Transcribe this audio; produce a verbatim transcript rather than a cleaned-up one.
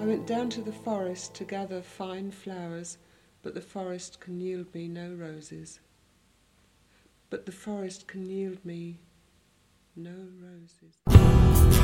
I went down to the forest to gather fine flowers, but the forest can yield me no roses. But the forest can yield me no roses.